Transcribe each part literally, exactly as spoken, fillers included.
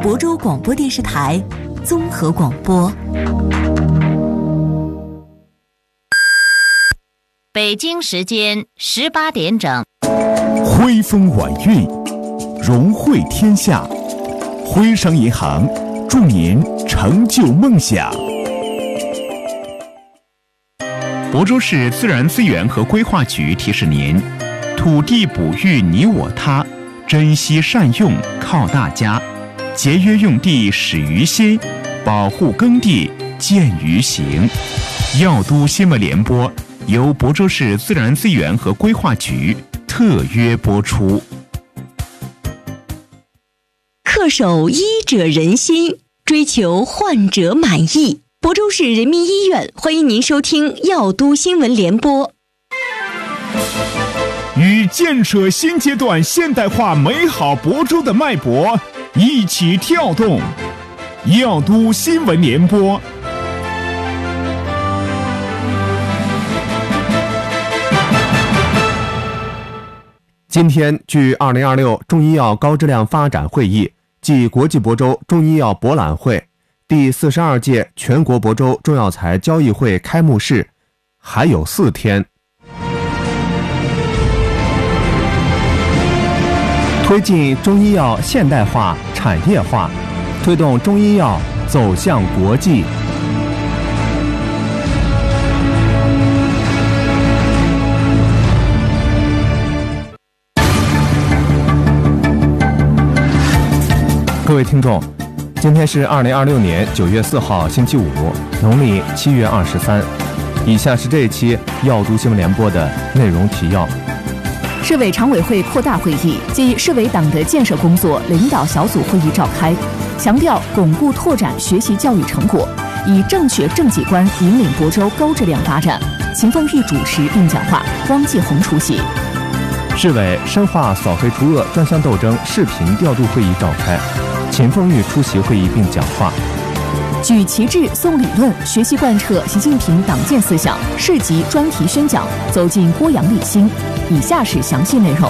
亳州广播电视台综合广播。 北京时间十八点整， 徽风晚韵，融汇天下。徽商银行祝您成就梦想。亳州市自然资源和规划局提示您：土地哺育你我他，珍惜善用靠大家，节约用地始于心，保护耕地见于行。药都新闻联播由亳州市自然资源和规划局特约播出。 恪守医者仁心，追求患者满意。亳州市人民医院欢迎您收听药都新闻联播。 与建设新阶段现代化美好亳州的脉搏一起跳动，药都新闻联播。 今天，距二零二六中医药高质量发展会议暨国际亳州中医药博览会第四十二届全国亳州中药材交易会开幕式还有四天。推进中医药现代化、产业化，推动中医药走向国际。各位听众，今天是二零二六年九月四号星期五，农历七月二十三。以下是这一期药都新闻联播的内容提要。 市委常委会扩大会议暨市委党的建设工作领导小组会议召开，强调巩固拓展学习教育成果，以正确政绩观引领亳州高质量发展。秦凤玉主持并讲话，汪继红出席。 市委深化扫黑除恶专项斗争视频调度会议召开，秦凤玉出席会议并讲话。 举旗帜诵理论，学习贯彻习近平党建思想市级专题宣讲，走进郭阳立新。以下是详细内容。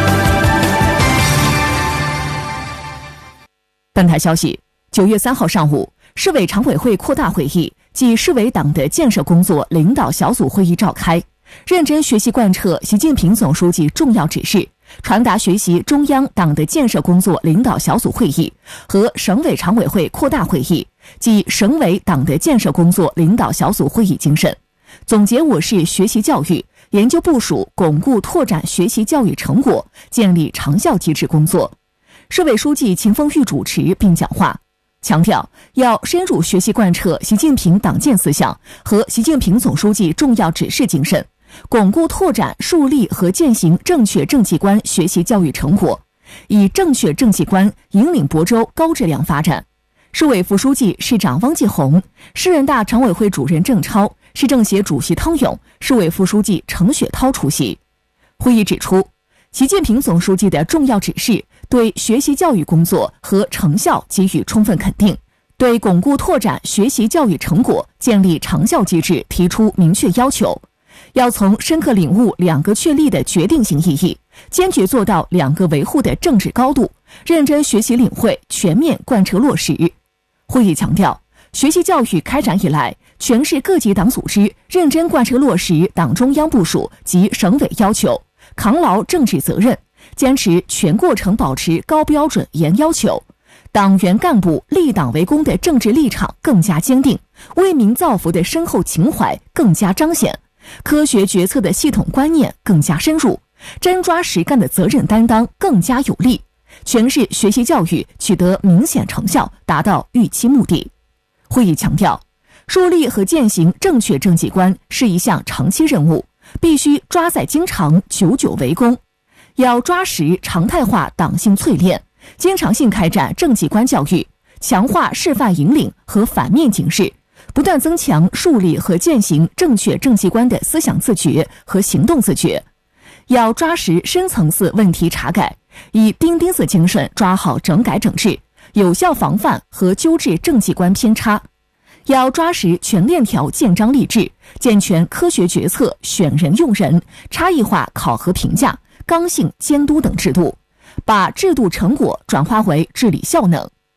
本台消息，九月三号上午，市委常委会扩大会议暨市委党的建设工作领导小组会议召开，认真学习贯彻习近平总书记重要指示，传达学习中央党的建设工作领导小组会议和省委常委会扩大会议及省委党的建设工作领导小组会议精神，总结我市学习教育研究部署巩固拓展学习教育成果，建立长效机制工作。市委书记秦凤玉主持并讲话，强调要深入学习贯彻习近平党建思想和习近平总书记重要指示精神，巩固拓展树立和践行正确政绩观学习教育成果，以正确政绩观引领亳州高质量发展。市委副书记、市长汪继红，市人大常委会主任郑超，市政协主席汤勇，市委副书记程雪涛出席。会议指出，习近平总书记的重要指示对学习教育工作和成效给予充分肯定，对巩固拓展学习教育成果、建立长效机制提出明确要求。要从深刻领悟两个确立的决定性意义，坚决做到两个维护的政治高度，认真学习领会，全面贯彻落实。会议强调，学习教育开展以来，全市各级党组织认真贯彻落实党中央部署及省委要求，扛牢政治责任，坚持全过程保持高标准严要求。党员干部立党为公的政治立场更加坚定，为民造福的深厚情怀更加彰显，科学决策的系统观念更加深入，真抓实干的责任担当更加有力，全市学习教育取得明显成效，达到预期目的。会议强调，树立和践行正确政绩观是一项长期任务，必须抓在经常，久久为功。要抓实常态化党性淬炼，经常性开展政绩观教育，强化示范引领和反面警示，不断增强树立和践行正确政绩观的思想自觉和行动自觉。要抓实深层次问题查改，以钉钉子精神抓好整改整治，有效防范和纠治政绩观偏差。要抓实全链条建章立制，健全科学决策、选人用人、差异化考核评价、刚性监督等制度，把制度成果转化为治理效能。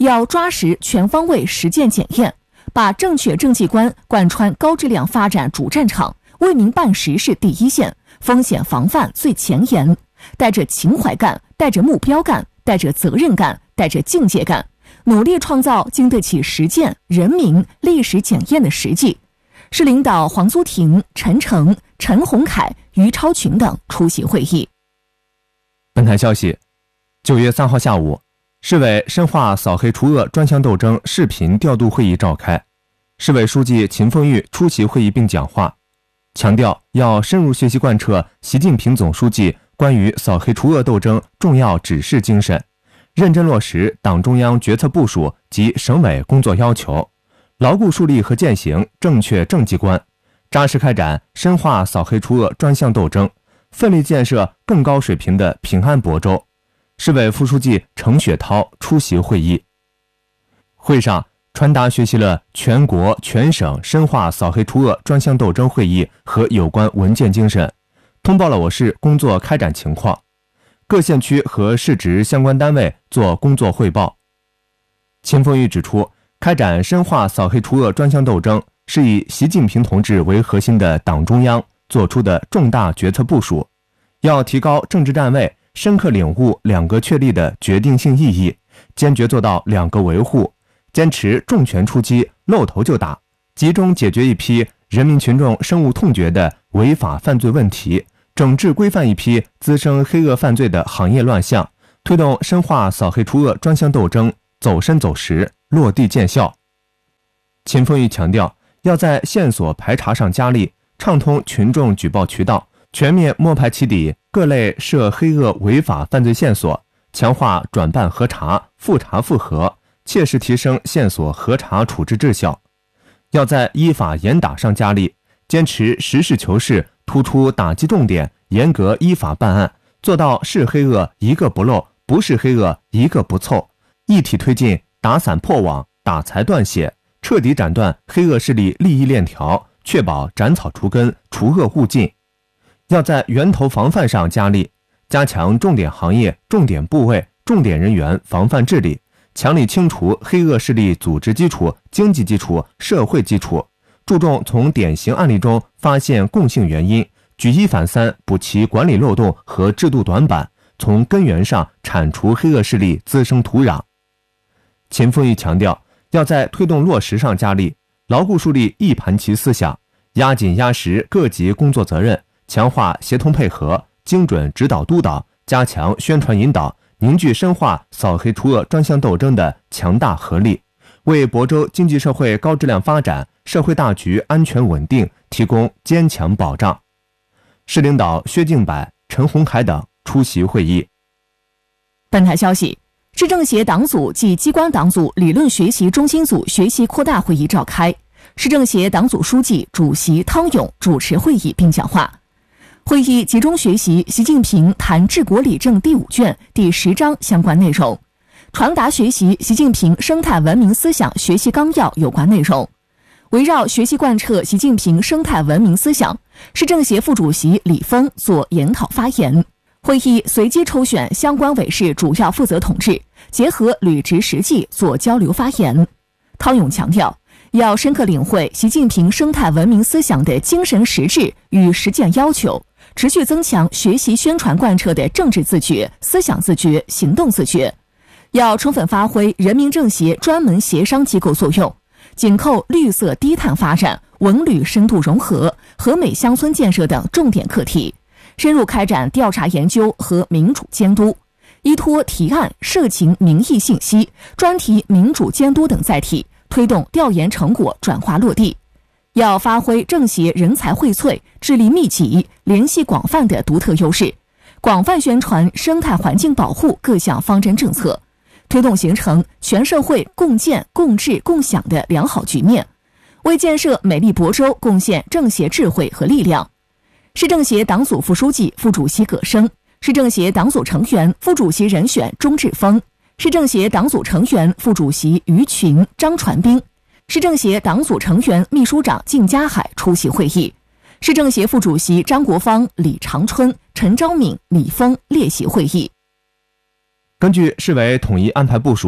要抓实全方位实践检验，把正确政绩观贯穿高质量发展主战场，为民办实是第一线，风险防范最前沿，带着情怀干，带着目标干，带着责任干，带着境界干，努力创造经得起实践、人民、历史检验的实际。市领导黄苏婷、陈诚、陈宏凯、于超群等出席会议。 本台消息，九月三号下午，市委深化扫黑除恶专项斗争视频调度会议召开，市委书记秦凤玉出席会议并讲话，强调要深入学习贯彻习近平总书记关于扫黑除恶斗争重要指示精神，认真落实党中央决策部署及省委工作要求，牢固树立和践行正确政绩观，扎实开展深化扫黑除恶专项斗争，奋力建设更高水平的平安亳州。市委副书记程雪涛出席会议。会上传达学习了全国全省深化扫黑除恶专项斗争会议和有关文件精神，通报了我市工作开展情况，各县区和市直相关单位做工作汇报。秦凤玉指出，开展深化扫黑除恶专项斗争是以习近平同志为核心的党中央作出的重大决策部署，要提高政治站位，深刻领悟两个确立的决定性意义，坚决做到两个维护，坚持重拳出击、露头就打，集中解决一批人民群众深恶痛绝的违法犯罪问题，整治规范一批滋生黑恶犯罪的行业乱象，推动深化扫黑除恶专项斗争走深走实、落地见效。秦凤玉强调，要在线索排查上加力，畅通群众举报渠道，全面摸排起底各类涉黑恶违法犯罪线索，强化转办核查、复查复核，切实提升线索核查处置质效。要在依法严打上加力，坚持实事求是，突出打击重点，严格依法办案，做到是黑恶一个不漏，不是黑恶一个不凑，一体推进打散破网、打财断血，彻底斩断黑恶势力利益链条，确保斩草除根、除恶务尽。要在源头防范上加力，加强重点行业、重点部位、重点人员防范治理，强力清除黑恶势力组织基础、经济基础、社会基础，注重从典型案例中发现共性原因，举一反三，补齐管理漏洞和制度短板，从根源上铲除黑恶势力滋生土壤。秦凤玉强调，要在推动落实上加力，牢固树立一盘棋思想，压紧压实各级工作责任，强化协同配合，精准指导督导，加强宣传引导，凝聚深化扫黑除恶专项斗争的强大合力，为亳州经济社会高质量发展、社会大局安全稳定提供坚强保障。市领导薛敬柏、陈宏凯等出席会议。 本台消息，市政协党组暨机关党组理论学习中心组学习扩大会议召开，市政协党组书记、主席汤勇主持会议并讲话。会议集中学习习近平谈治国理政第五卷第十章相关内容，传达学习习近平生态文明思想学习纲要有关内容。围绕学习贯彻习近平生态文明思想，市政协副主席李峰作研讨发言。会议随机抽选相关委室主要负责同志，结合履职实际做交流发言。汤勇强调，要深刻领会习近平生态文明思想的精神实质与实践要求，持续增强学习宣传贯彻的政治自觉、思想自觉、行动自觉。要充分发挥人民政协专门协商机构作用，紧扣绿色低碳发展、文旅深度融合、和美乡村建设等重点课题，深入开展调查研究和民主监督，依托提案、社情民意信息、专题民主监督等载体，推动调研成果转化落地。要发挥政协人才荟萃、智力密集、联系广泛的独特优势，广泛宣传生态环境保护各项方针政策，推动形成全社会共建、共治、共享的良好局面，为建设美丽亳州贡献政协智慧和力量。市政协党组副书记、副主席葛生，市政协党组成员、副主席人选钟志峰，市政协党组成员、副主席于群、张传斌，市政协党组成员、秘书长靳家海出席会议。市政协副主席张国芳、李长春、陈昭敏、李峰列席会议。 根据市委统一安排部署，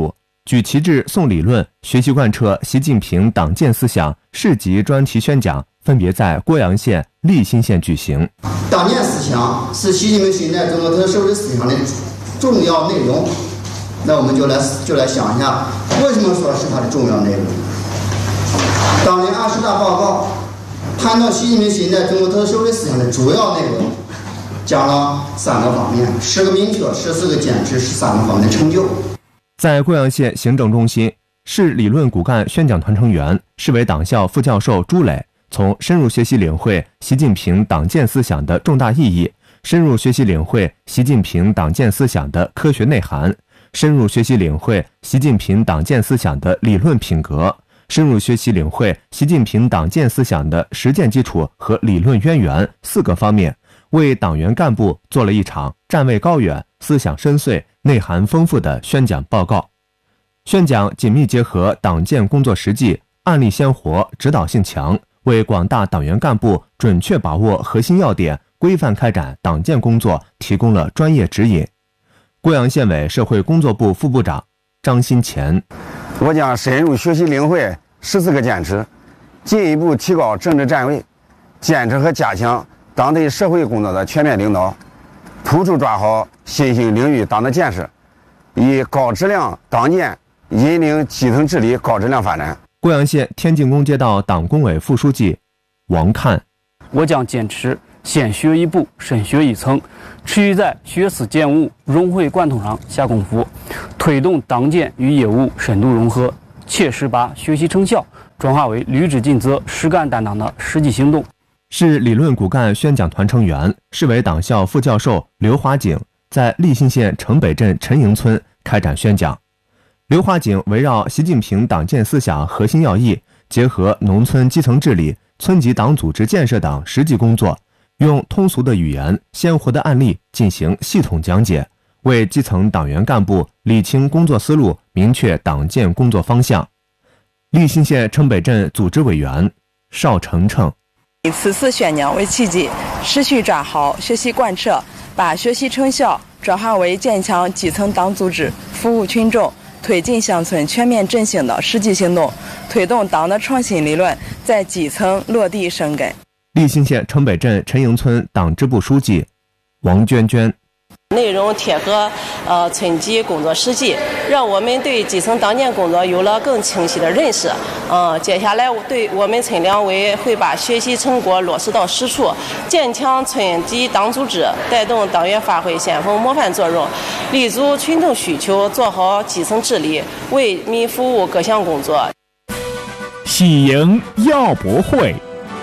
举旗帜送理论，学习贯彻习近平党建思想市级专题宣讲分别在郭阳县、利辛县举行。 党建思想是习近平新时代中国特色社会思想的重要内容，那我们就来就来想一下，为什么说是它的重要内容？党联二十大报告谈到习近平新时代中国特色社会思想的主要内容，讲了三个方面，十个明确，十四个坚持，十三个方面的成就。 在贵阳县行政中心，市理论骨干宣讲团成员、市委党校副教授朱磊从深入学习领会习近平党建思想的重大意义，深入学习领会习近平党建思想的科学内涵，深入学习领会习近平党建思想的理论品格，深入学习领会习近平党建思想的实践基础和理论渊源四个方面，为党员干部做了一场站位高远、思想深邃、内涵丰富的宣讲报告。宣讲紧密结合党建工作实际，案例鲜活，指导性强，为广大党员干部准确把握核心要点、规范开展党建工作提供了专业指引。贵阳县委社会工作部副部长张新前， 我将深入学习领会十四个坚持，进一步提高政治站位，坚持和加强党对社会工作的全面领导，突出抓好新兴领域党的建设，以高质量党建引领基层治理高质量发展。 贵阳县天进宫街道党工委副书记王看， 我将坚持先学一步，深学一层，持续在学思践悟、融会贯通上下功夫，推动党建与业务深度融合，切实把学习成效转化为履职尽责、实干担当的实际行动。 市理论骨干宣讲团成员、市委党校副教授刘华景在利辛县城北镇陈营村开展宣讲。刘华景围绕习近平党建思想核心要义，结合农村基层治理、村级党组织建设等实际工作，用通俗的语言、鲜活的案例进行系统讲解，为基层党员干部理清工作思路，明确党建工作方向。利辛县城北镇组织委员邵程程， 以此次宣讲为契机，持续抓好学习贯彻，把学习成效转化为坚强基层党组织、服务群众、推进乡村全面振兴的实际行动，推动党的创新理论在基层落地生根。 利辛县城北镇陈营村党支部书记王娟娟， 内容贴合呃村级工作实际，让我们对基层党建工作有了更清晰的认识。呃，接下来对我们村两委会把学习成果落实到实处，坚强村级党组织，带动党员发挥先锋模范作用，立足群众需求，做好基层治理，为民服务各项工作。 喜迎药博会。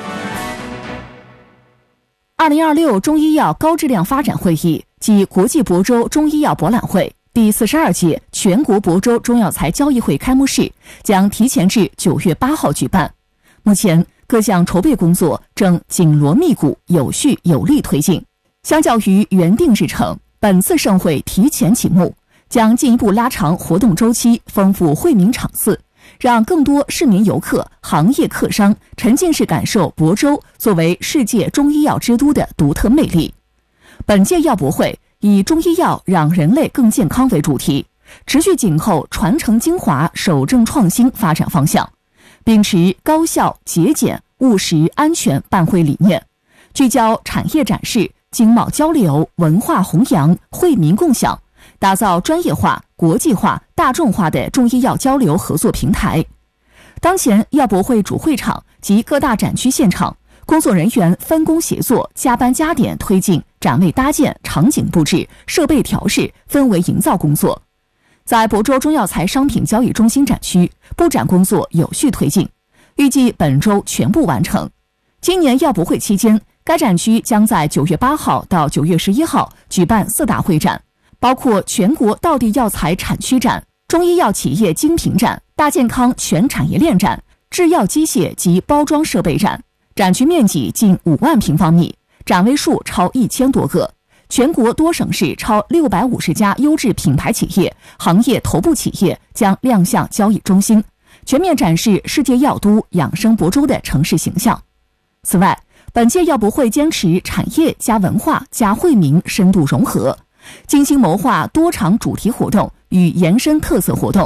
二零二六中医药高质量发展会议暨国际亳州中医药博览会第四十二届全国亳州中药材交易会开幕式将提前至九月八号举办。目前各项筹备工作正紧锣密鼓、有序有力推进。相较于原定日程，本次盛会提前启幕，将进一步拉长活动周期，丰富惠民场次，让更多市民游客、行业客商沉浸式感受亳州作为世界中医药之都的独特魅力。本届药博会以中医药让人类更健康为主题，持续紧扣传承精华、守正创新发展方向，秉持高效、节俭、务实、安全办会理念，聚焦产业展示、经贸交流、文化弘扬、惠民共享，打造专业化、国际化、大众化的中医药交流合作平台。当前药博会主会场及各大展区现场，工作人员分工协作，加班加点推进展位搭建、场景布置、设备调试、氛围营造工作。在亳州中药材商品交易中心展区，布展工作有序推进，预计本周全部完成。今年药博会期间，该展区将在九月八号到九月十一号举办四大会展，包括全国道地药材产区展、中医药企业精品展、大健康全产业链展、制药机械及包装设备展。展区面积近五万平方米，展位数超一千多个，全国多省市超六百五十家优质品牌企业、行业头部企业将亮相交易中心，全面展示世界药都、养生亳州的城市形象。此外，本届药博会坚持产业加文化加惠民深度融合，精心谋划多场主题活动与延伸特色活动，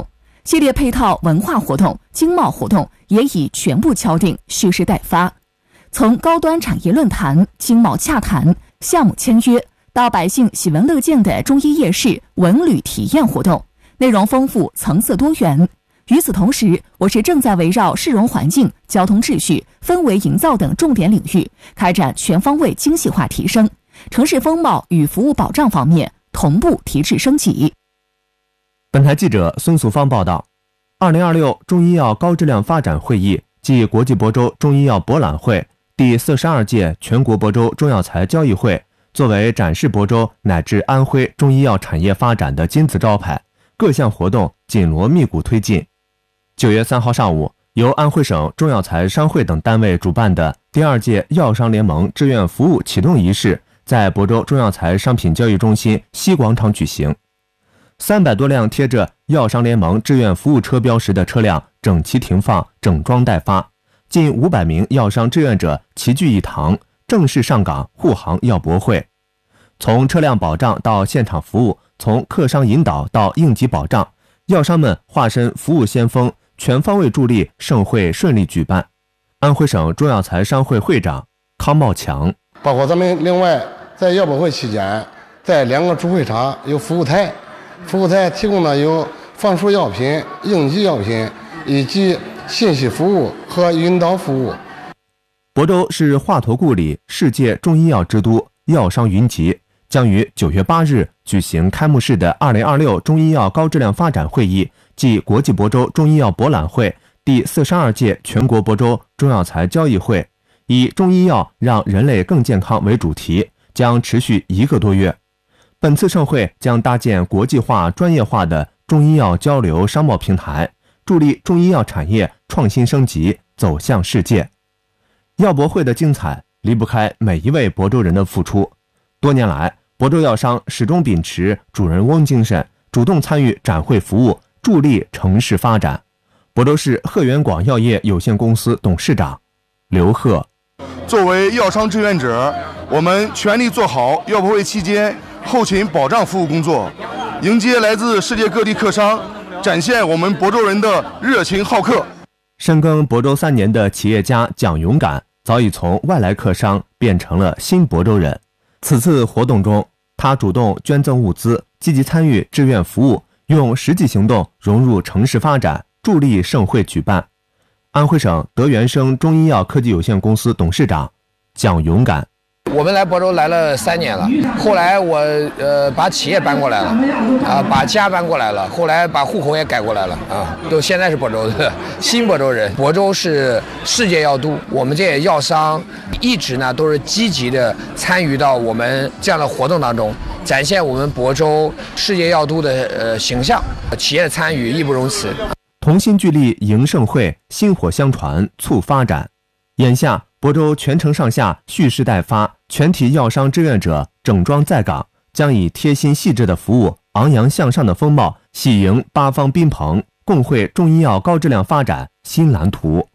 系列配套文化活动、经贸活动也已全部敲定，蓄势待发。从高端产业论坛、经贸洽谈、项目签约，到百姓喜闻乐见的中医夜市、文旅体验活动，内容丰富，层次多元。与此同时，我市正在围绕市容环境、交通秩序、氛围营造等重点领域开展全方位精细化提升，城市风貌与服务保障方面同步提质升级。 本台记者孙素芳报道，二零二六中医药高质量发展会议暨国际亳州中医药博览会第四十二届全国亳州中药材交易会，作为展示亳州乃至安徽中医药产业发展的金字招牌，各项活动紧锣密鼓推进。九月三号上午，由安徽省中药材商会等单位主办的第二届药商联盟志愿服务启动仪式在亳州中药材商品交易中心西广场举行。三百多辆贴着药商联盟志愿服务车标识的车辆整齐停放，整装待发，近五百名药商志愿者齐聚一堂，正式上岗护航药博会。从车辆保障到现场服务，从客商引导到应急保障，药商们化身服务先锋，全方位助力盛会顺利举办。安徽省中药材商会会长康茂强， 包括咱们另外在药博会期间，在两个主会场有服务台，服务台提供的有放射药品、应急药品以及信息服务和引导服务。 亳州是华佗故里，世界中医药之都，药商云集，将于九月八日举行开幕式的二零二六中医药高质量发展会议暨国际亳州中医药博览会第四十二届全国亳州中药材交易会，以中医药让人类更健康为主题，将持续一个多月。本次盛会将搭建国际化、专业化的中医药交流商贸平台，助力中医药产业创新升级，走向世界。药博会的精彩离不开每一位亳州人的付出。多年来，亳州药商始终秉持主人翁精神，主动参与展会服务，助力城市发展。亳州市鹤源广药业有限公司董事长刘鹤， 作为药商志愿者，我们全力做好药博会期间后勤保障服务工作，迎接来自世界各地客商，展现我们亳州人的热情好客。 深耕亳州三年的企业家蒋勇敢早已从外来客商变成了新亳州人。此次活动中，他主动捐赠物资，积极参与志愿服务，用实际行动融入城市发展，助力盛会举办。安徽省德元生中医药科技有限公司董事长蒋勇敢， 我们来亳州来了三年了，后来我呃把企业搬过来了，啊，把家搬过来了，后来把户口也改过来了，啊，都现在是亳州的新亳州人。亳州是世界药都，我们这些药商一直呢都是积极的参与到我们这样的活动当中，展现我们亳州世界药都的呃形象。企业的参与义不容辞。 同心聚力迎盛会，薪火相传促发展。眼下亳州全城上下蓄势待发，全体药商志愿者整装在岗，将以贴心细致的服务、昂扬向上的风貌，喜迎八方宾朋，共绘中医药高质量发展新蓝图。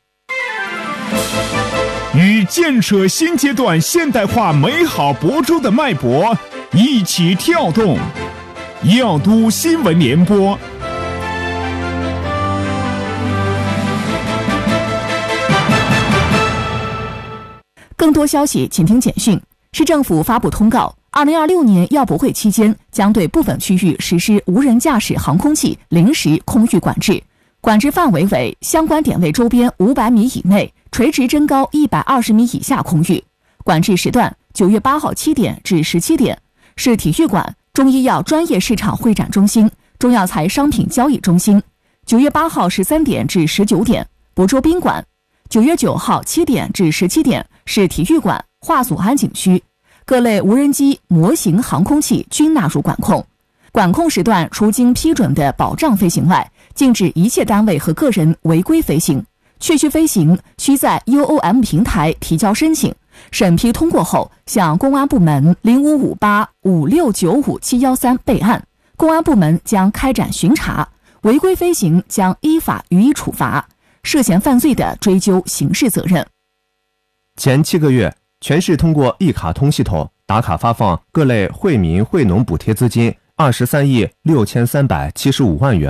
与建设新阶段现代化美好亳州的脉搏一起跳动，药都新闻联播。 更多消息，请听简讯。市政府发布通告，二零二六年药博会期间，将对部分区域实施无人驾驶航空器临时空域管制，管制范围为相关点位周边五百米以内，垂直针高一百二十米以下空域。管制时段：九月八号七点至十七点，市体育馆、中医药专业市场会展中心、中药材商品交易中心；九月八号十三点至十九点，亳州宾馆；九月九号七点至十七点，市体育馆、华祖安景区。各类无人机、模型航空器均纳入管控。管控时段除经批准的保障飞行外，禁止一切单位和个人违规飞行。确需飞行，需在 U O M 平台提交申请，审批通过后，向公安部门零五五八五六九五七一三备案，公安部门将开展巡查，违规飞行将依法予以处罚，涉嫌犯罪的追究刑事责任。 前七个月，全市通过一卡通系统打卡发放各类惠民惠农补贴资金二十三亿六千三百七十五万元，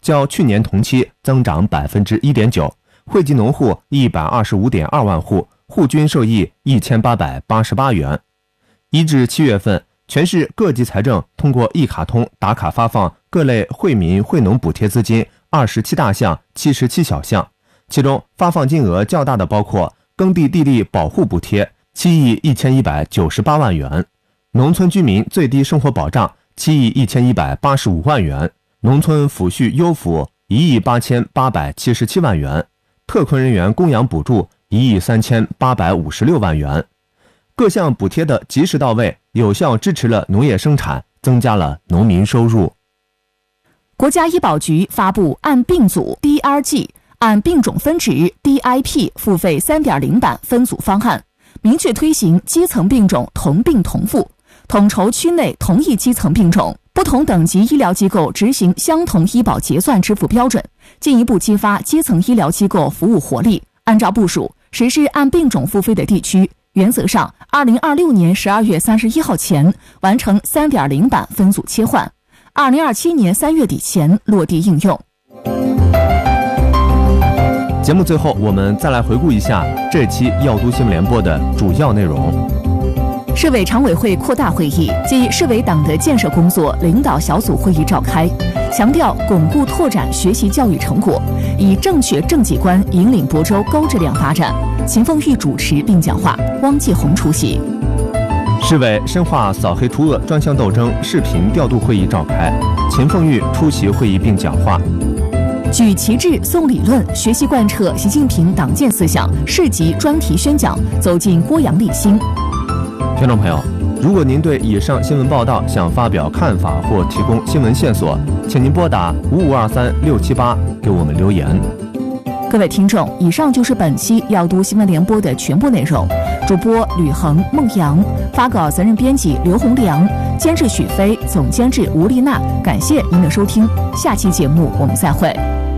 较去年同期增长 百分之一点九， 惠及农户 一百二十五点二万户，户均受益一千八百八十八元。一至七月份，全市各级财政通过一卡通打卡发放各类惠民惠农补贴资金二十七大项七十七小项，其中发放金额较大的包括耕地地力保护补贴七亿一千一百九十八万元，农村居民最低生活保障七亿一千一百八十五万元，农村抚恤优抚一亿八千八百七十七万元，特困人员供养补助一亿三千八百五十六万元。各项补贴的及时到位，有效支持了农业生产，增加了农民收入。 国家医保局发布按病组 D R G、按病种分值 D I P 付费 三点零 版分组方案，明确推行基层病种同病同付，统筹区内同一基层病种不同等级医疗机构执行相同医保结算支付标准，进一步激发基层医疗机构服务活力。按照部署，实施按病种付费的地区，原则上二零二六年十二月三十一号前完成 三点零 版分组切换，二零二七年三月底前落地应用。 节目最后，我们再来回顾一下这期药都新闻联播的主要内容。 市委常委会扩大会议暨市委党的建设工作领导小组会议召开，强调巩固拓展学习教育成果，以正确政绩观引领亳州高质量发展。秦凤玉主持并讲话，汪继红出席。 市委深化扫黑除恶专项斗争视频调度会议召开，秦凤玉出席会议并讲话。 举旗帜、诵理论，学习贯彻习近平党建思想市级专题宣讲，走进郭阳立新。 听众朋友，如果您对以上新闻报道想发表看法或提供新闻线索，请您拨打五五二三六七八给我们留言。 各位听众，以上就是本期药都新闻联播的全部内容。主播吕恒、孟阳，发稿责任编辑刘洪良，监制许飞，总监制吴丽娜。感谢您的收听，下期节目我们再会。